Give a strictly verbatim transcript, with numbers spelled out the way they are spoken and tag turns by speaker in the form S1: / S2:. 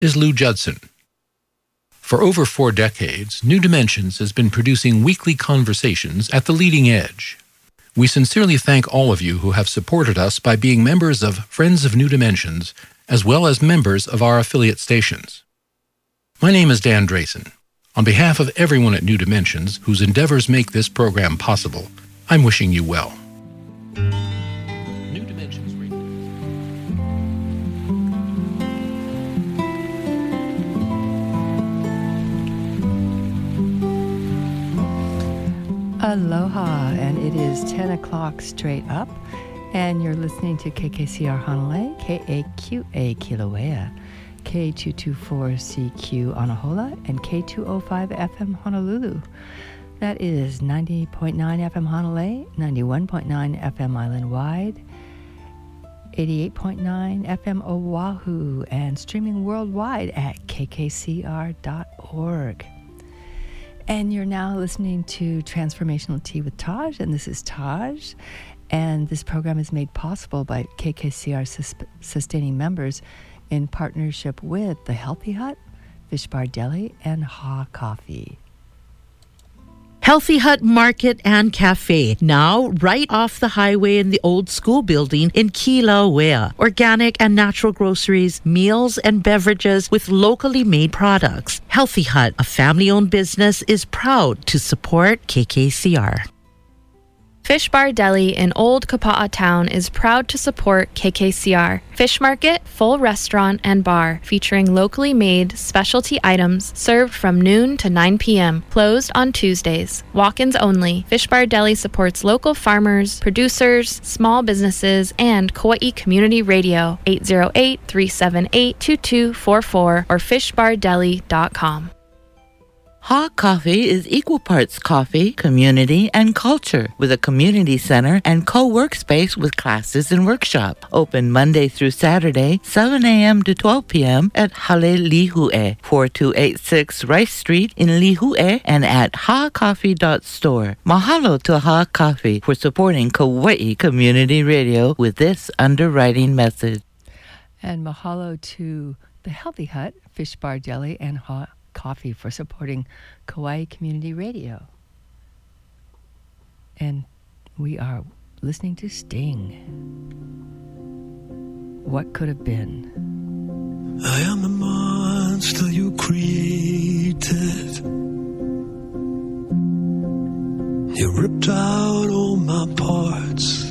S1: is Lou Judson. For over four decades, New Dimensions has been producing weekly conversations at the leading edge. We sincerely thank all of you who have supported us by being members of Friends of New Dimensions, as well as members of our affiliate stations. My name is Dan Drayson. On behalf of everyone at New Dimensions whose endeavors make this program possible, I'm wishing you well. New Dimensions Radio.
S2: Aloha, and it is ten o'clock straight up, and you're listening to K K C R Hanalei, K A Q A Kilauea, K two twenty-four C Q Anahola, and K two oh five F M Honolulu. That is ninety point nine F M Hanalei, ninety-one point nine F M Island-wide, eighty-eight point nine F M Oahu, and streaming worldwide at K K C R dot org. And you're now listening to Transformational Tea with Taj, and this is Taj. And this program is made possible by K K C R sus- sustaining members in partnership with The Healthy Hut, Fish Bar Deli, and Ha Coffee.
S3: Healthy Hut Market and Cafe, now right off the highway in the old school building in Kilauea. Organic and natural groceries, meals and beverages with locally made products. Healthy Hut, a family-owned business, is proud to support K K C R.
S4: Fish Bar Deli in Old Kapa'a Town is proud to support K K C R. Fish market, full restaurant, and bar featuring locally made specialty items served from noon to nine p.m. Closed on Tuesdays. Walk-ins only. Fish Bar Deli supports local farmers, producers, small businesses, and Kauai Community Radio. eight oh eight, three seven eight, two two four four or fish bar deli dot com.
S5: Ha Coffee is equal parts coffee, community, and culture, with a community center and co-workspace with classes and workshop. Open Monday through Saturday, seven a.m. to twelve p.m. at Hale Lihue, forty-two eighty-six Rice Street in Lihue, and at ha coffee dot store. Mahalo to Ha Coffee for supporting Kauai Community Radio with this underwriting message.
S2: And mahalo to The Healthy Hut, Fish Bar Deli, and Ha Coffee for supporting Kauai Community Radio. And we are listening to Sting. What could have been?
S6: I am the monster you created. You ripped out all my parts.